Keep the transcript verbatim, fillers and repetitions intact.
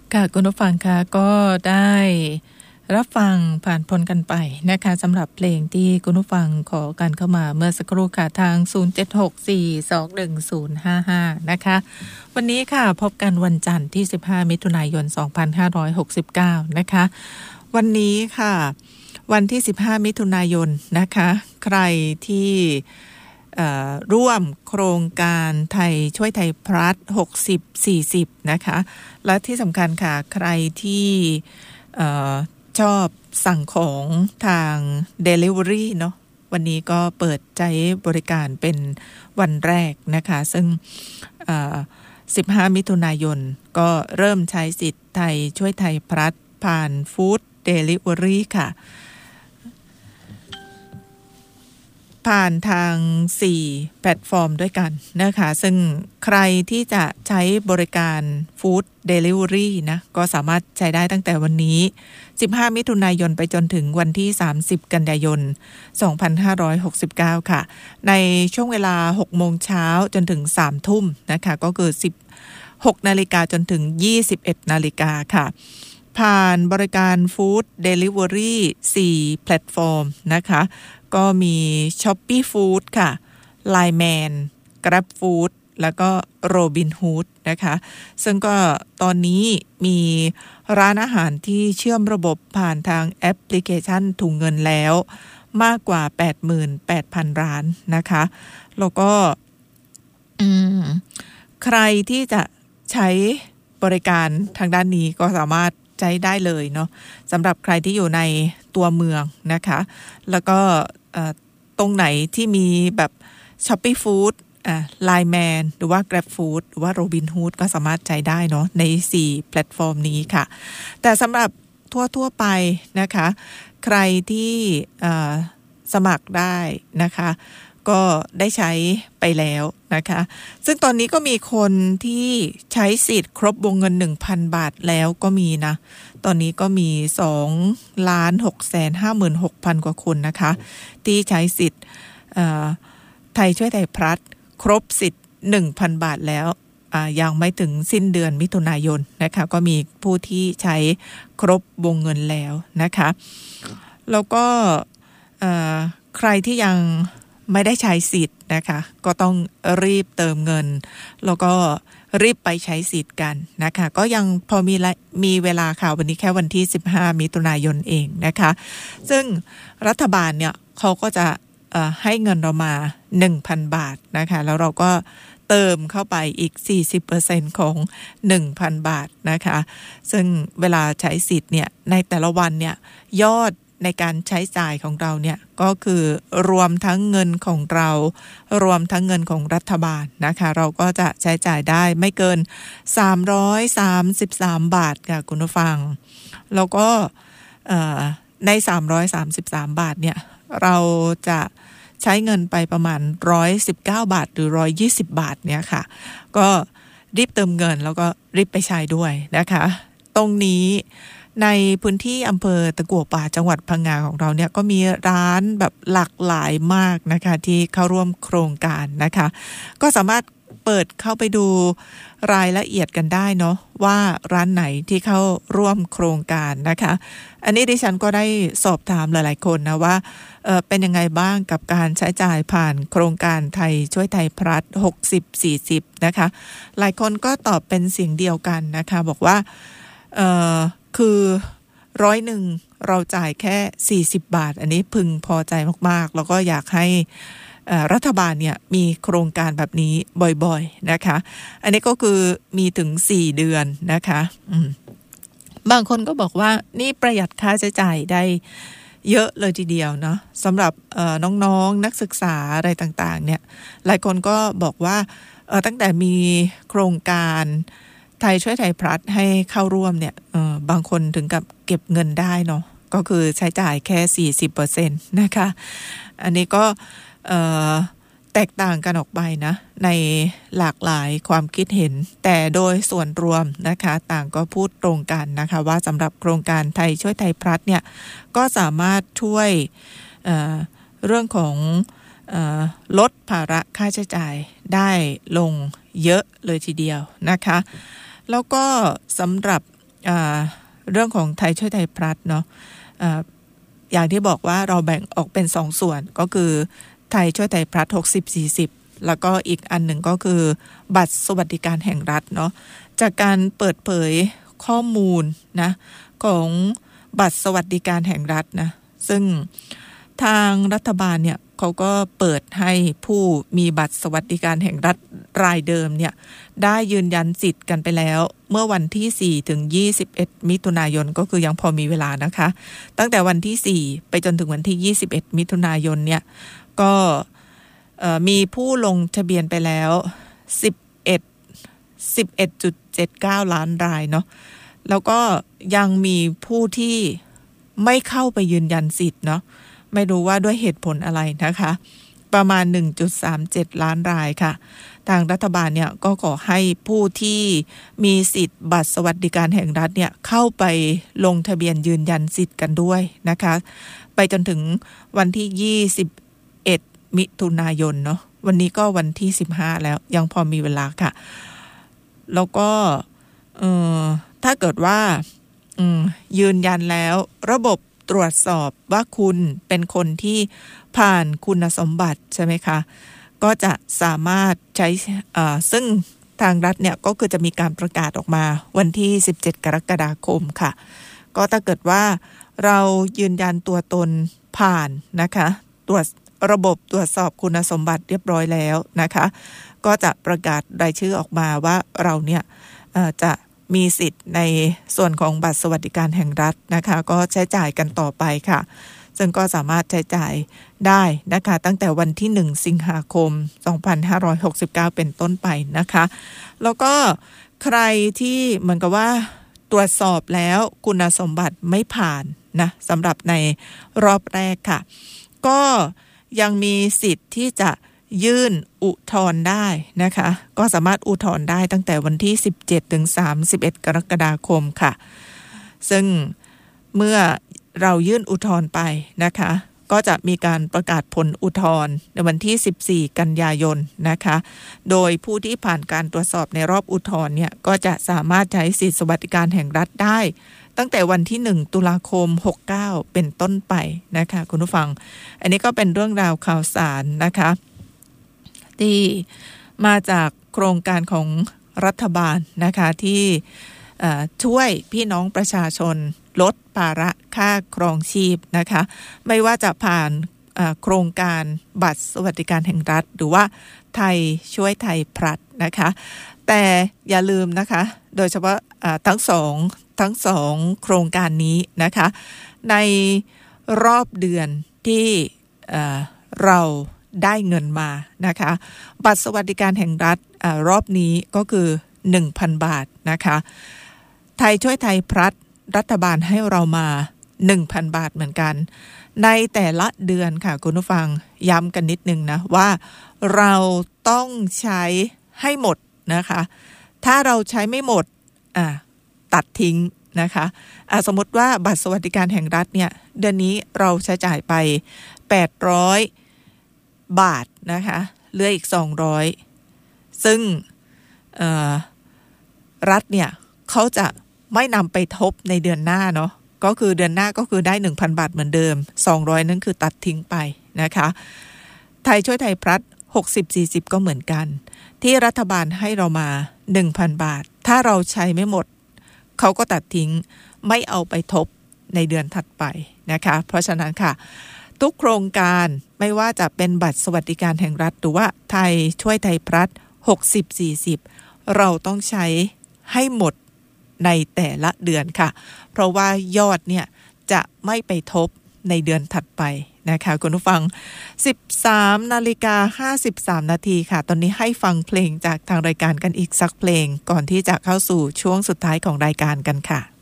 ค่ะคุณผู้ฟังคะก็ได้รับฟังผ่านพ้นกันไปนะคะสำหรับเพลงที่คุณผู้ฟังขอกันเข้ามาเมื่อสักครู่ค่ะทางศูนย์ เจ็ด หก สี่ สอง หนึ่ง ศูนย์ ห้า ห้านะคะวันนี้ค่ะพบกันวันจันทร์ที่สิบห้ามิถุนายนสองพันห้าร้อยหกสิบเก้านะคะวันนี้ค่ะวันที่สิบห้ามิถุนายนนะคะใครที่ร่วมโครงการไทยช่วยไทยพลัสหกสิบ สี่สิบนะคะและที่สำคัญค่ะใครที่ชอบสั่งของทาง Delivery เนาะวันนี้ก็เปิดใจบริการเป็นวันแรกนะคะซึ่งสิบห้ามิถุนายนก็เริ่มใช้สิทธิ์ไทยช่วยไทยพลัสผ่าน Food Delivery ค่ะผ่านทางสี่แพลตฟอร์มด้วยกันนะคะซึ่งใครที่จะใช้บริการ Food Delivery นะก็สามารถใช้ได้ตั้งแต่วันนี้สิบห้ามิถุนายนไปจนถึงวันที่สามสิบกันยายนสองพันห้าร้อยหกสิบเก้าค่ะในช่วงเวลา หกโมงเช้าจนถึงสามทุ่มนะคะก็คือสิบหกนาฬิกาจนถึงยี่สิบเอ็ดนาฬิกาค่ะผ่านบริการ Food Delivery สี่แพลตฟอร์มนะคะก็มี Shopee Food ค่ะ ไลน์ แมน Grab Food แล้วก็ Robinhood นะคะซึ่งก็ตอนนี้มีร้านอาหารที่เชื่อมระบบผ่านทางแอปพลิเคชันถุงเงินแล้วมากกว่า แปดหมื่นแปดพัน ร้านนะคะแล้วก็ใครที่จะใช้บริการทางด้านนี้ก็สามารถใช้ได้เลยเนาะสำหรับใครที่อยู่ในตัวเมืองนะคะแล้วก็ตรงไหนที่มีแบบ Shopee Food อ่า ไลน์ แมน หรือว่า Grab Food หรือว่า Robinhood ก็สามารถใช้ได้เนาะในสี่แพลตฟอร์มนี้ค่ะแต่สำหรับทั่วๆไปนะคะใครที่สมัครได้นะคะก็ได้ใช้ไปแล้วนะคะซึ่งตอนนี้ก็มีคนที่ใช้สิทธิ์ครบวงเงิน หนึ่งพัน บาทแล้วก็มีนะตอนนี้ก็มีสองล้านหกแสนห้าหมื่นหกพัน กว่าคนนะคะที่ใช้สิทธิ์ไทยช่วยไทยพลัสครบสิทธิ์ หนึ่งพัน บาทแล้วยังไม่ถึงสิ้นเดือนมิถุนายนนะคะก็มีผู้ที่ใช้ครบวงเงินแล้วนะคะแล้วก็ใครที่ยังไม่ได้ใช้สิทธิ์นะคะก็ต้องรีบเติมเงินแล้วก็รีบไปใช้สิทธิ์กันนะคะก็ยังพอมีมีเวลาค่ะวันนี้แค่วันที่สิบห้ามิถุนายนเองนะคะซึ่งรัฐบาลเนี่ยเขาก็จะให้เงินเรามา หนึ่งพัน บาทนะคะแล้วเราก็เติมเข้าไปอีก สี่สิบเปอร์เซ็นต์ ของ หนึ่งพัน บาทนะคะซึ่งเวลาใช้สิทธิ์เนี่ยในแต่ละวันเนี่ยยอดในการใช้จ่ายของเราเนี่ยก็คือรวมทั้งเงินของเรารวมทั้งเงินของรัฐบาลนะคะเราก็จะใช้จ่ายได้ไม่เกินสามร้อยสามสิบสามบาทค่ะคุณผู้ฟังแล้วก็ในสามร้อยสามสิบสามบาทเนี่ยเราจะใช้เงินไปประมาณหนึ่งร้อยสิบเก้าบาทหรือหนึ่งร้อยยี่สิบบาทเนี่ยค่ะก็รีบเติมเงินแล้วก็รีบไปใช้ด้วยนะคะตรงนี้ในพื้นที่อำเภอตะกั่วป่าจังหวัดพังงาของเราเนี่ยก็มีร้านแบบหลากหลายมากนะคะที่เข้าร่วมโครงการนะคะก็สามารถเปิดเข้าไปดูรายละเอียดกันได้เนาะว่าร้านไหนที่เข้าร่วมโครงการนะคะอันนี้ดิฉันก็ได้สอบถามหลายๆคนนะว่าเอ่อเป็นยังไงบ้างกับการใช้จ่ายผ่านโครงการไทยช่วยไทยพลัสหกสิบ สี่สิบนะคะหลายคนก็ตอบเป็นเสียงเดียวกันนะคะบอกว่าเอ่อคือร้อยหนึ่งเราจ่ายแค่สี่สิบบาทอันนี้พึงพอใจมากๆแล้วก็อยากให้รัฐบาลเนี่ยมีโครงการแบบนี้บ่อยๆนะคะอันนี้ก็คือมีถึงสี่เดือนนะคะบางคนก็บอกว่านี่ประหยัดค่าใช้จ่ายได้เยอะเลยทีเดียวเนาะสำหรับน้องๆนักศึกษาอะไรต่างๆเนี่ยหลายคนก็บอกว่าตั้งแต่มีโครงการไทยช่วยไทยพลัสให้เข้าร่วมเนี่ยบางคนถึงกับเก็บเงินได้เนาะก็คือใช้จ่ายแค่ สี่สิบเปอร์เซ็นต์ นะคะอันนี้ก็แตกต่างกันออกไปนะในหลากหลายความคิดเห็นแต่โดยส่วนรวมนะคะต่างก็พูดตรงกันนะคะว่าสำหรับโครงการไทยช่วยไทยพลัสเนี่ยก็สามารถช่วยเอ่อเรื่องของเอ่อลดภาระค่าใช้จ่ายได้ลงเยอะเลยทีเดียวนะคะแล้วก็สำหรับเรื่องของไทยช่วยไทยพลัสเนาะ อ, อย่างที่บอกว่าเราแบ่งออกเป็นสองส่วนก็คือไทยช่วยไทยพลัสหกสิบ สี่สิบแล้วก็อีกอันหนึ่งก็คือบัตรสวัสดิการแห่งรัฐเนาะจากการเปิดเผยข้อมูลนะของบัตรสวัสดิการแห่งรัฐนะซึ่งทางรัฐบาลเนี่ยเขาก็เปิดให้ผู้มีบัตรสวัสดิการแห่งรัฐรายเดิมเนี่ยได้ยืนยันสิทธิ์กันไปแล้วเมื่อวันที่สี่ถึงยี่สิบเอ็ดมิถุนายนก็คือยังพอมีเวลานะคะตั้งแต่วันที่สี่ไปจนถึงวันที่ยี่สิบเอ็ดมิถุนายนเนี่ยก็มีผู้ลงทะเบียนไปแล้วสิบเอ็ด สิบเอ็ดจุดเจ็ดเก้า ล้านรายเนาะแล้วก็ยังมีผู้ที่ไม่เข้าไปยืนยันสิทธิ์เนาะไม่รู้ว่าด้วยเหตุผลอะไรนะคะประมาณ หนึ่งจุดสามเจ็ด ล้านรายค่ะทางรัฐบาลเนี่ยก็ขอให้ผู้ที่มีสิทธิ์บัตรสวัสดิการแห่งรัฐเนี่ยเข้าไปลงทะเบียนยืนยันสิทธิ์กันด้วยนะคะไปจนถึงวันที่ยี่สิบเอ็ดมิถุนายนเนาะวันนี้ก็วันที่สิบห้าแล้วยังพอมีเวลาค่ะแล้วก็เอ่อถ้าเกิดว่าอืมยืนยันแล้วระบบตรวจสอบว่าคุณเป็นคนที่ผ่านคุณสมบัติใช่ไหมคะก็จะสามารถใช้ซึ่งทางรัฐเนี่ยก็คือจะมีการประกาศออกมาวันที่สิบเจ็ดกรกฎาคมค่ะก็ถ้าเกิดว่าเรายืนยันตัวตนผ่านนะคะตรวจระบบตรวจสอบคุณสมบัติเรียบร้อยแล้วนะคะก็จะประกาศรายชื่อออกมาว่าเราเนี่ยจะมีสิทธิ์ในส่วนของบัตรสวัสดิการแห่งรัฐนะคะก็ใช้จ่ายกันต่อไปค่ะซึ่งก็สามารถใช้จ่ายได้นะคะตั้งแต่วันที่หนึ่งสิงหาคมสองพันห้าร้อยหกสิบเก้าเป็นต้นไปนะคะแล้วก็ใครที่เหมือนกับว่าตรวจสอบแล้วคุณสมบัติไม่ผ่านนะสำหรับในรอบแรกค่ะก็ยังมีสิทธิ์ที่จะยื่นอุทธรณ์ได้นะคะก็สามารถอุทธรณ์ได้ตั้งแต่วันที่สิบเจ็ดถึงสามสิบเอ็ดกรกฎาคมค่ะซึ่งเมื่อเรายื่นอุทธรณ์ไปนะคะก็จะมีการประกาศผลอุทธรณ์ในวันที่สิบสี่กันยายนนะคะโดยผู้ที่ผ่านการตรวจสอบในรอบอุทธรณ์เนี่ยก็จะสามารถใช้สิทธิสวัสดิการแห่งรัฐได้ตั้งแต่วันที่หนึ่งตุลาคมหกสิบเก้าเป็นต้นไปนะคะคุณผู้ฟังอันนี้ก็เป็นเรื่องราวข่าวสารนะคะที่มาจากโครงการของรัฐบาลนะคะที่ช่วยพี่น้องประชาชนลดภาระค่าครองชีพนะคะไม่ว่าจะผ่านโครงการบัตรสวัสดิการแห่งรัฐหรือว่าไทยช่วยไทยพลัสนะคะแต่อย่าลืมนะคะโดยเฉพาะทั้งสองทั้งสองโครงการนี้นะคะในรอบเดือนที่เราได้เงินมานะคะบัตรสวัสดิการแห่งรัฐอรอบนี้ก็คือ หนึ่งพัน บาทนะคะไทยช่วยไทยพลัสรัฐบาลให้เรามา หนึ่งพัน บาทเหมือนกันในแต่ละเดือนค่ะคุณผู้ฟังย้ำกันนิดนึงนะว่าเราต้องใช้ให้หมดนะคะถ้าเราใช้ไม่หมดอ่ะตัดทิ้งนะคะอ่ะสมมติว่าบัตรสวัสดิการแห่งรัฐเนี่ยเดือนนี้เราใช้จ่ายไปแปดร้อยบาทนะคะเหลืออีกสองร้อยซึ่งรัฐเนี่ยเขาจะไม่นำไปทบในเดือนหน้าเนาะก็คือเดือนหน้าก็คือได้ หนึ่งพัน บาทเหมือนเดิมสองร้อยนั่นคือตัดทิ้งไปนะคะไทยช่วยไทยพลัสหกสิบ สี่สิบก็เหมือนกันที่รัฐบาลให้เรามา หนึ่งพัน บาทถ้าเราใช้ไม่หมดเขาก็ตัดทิ้งไม่เอาไปทบในเดือนถัดไปนะคะเพราะฉะนั้นค่ะทุกโครงการไม่ว่าจะเป็นบัตรสวัสดิการแห่งรัฐหรือว่าไทยช่วยไทยพลัสหกสิบ สี่สิบเราต้องใช้ให้หมดในแต่ละเดือนค่ะเพราะว่ายอดเนี่ยจะไม่ไปทบในเดือนถัดไปนะคะคุณผู้ฟัง สิบสามนาฬิกาห้าสิบสาม นาทีค่ะตอนนี้ให้ฟังเพลงจากทางรายการกันอีกสักเพลงก่อนที่จะเข้าสู่ช่วงสุดท้ายของรายการกันค่ะ